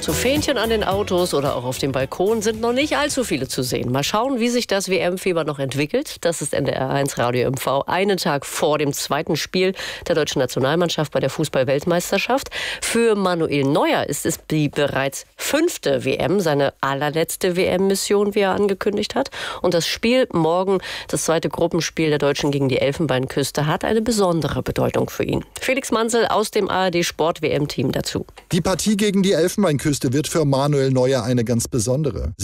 So Fähnchen an den Autos oder auch auf dem Balkon sind noch nicht allzu viele zu sehen. Mal schauen, wie sich das WM-Fieber noch entwickelt. Das ist NDR1 Radio MV, einen Tag vor dem zweiten Spiel der deutschen Nationalmannschaft bei der Fußball-Weltmeisterschaft. Für Manuel Neuer ist es die bereits 5. WM, seine allerletzte WM-Mission, wie er angekündigt hat. Und das Spiel morgen, das zweite Gruppenspiel der Deutschen gegen die Elfenbeinküste, hat eine besondere Bedeutung für ihn. Felix Manzel aus dem ARD-Sport-WM-Team dazu. Die Partie gegen die Elfenbeinküste wird für Manuel Neuer eine ganz besondere.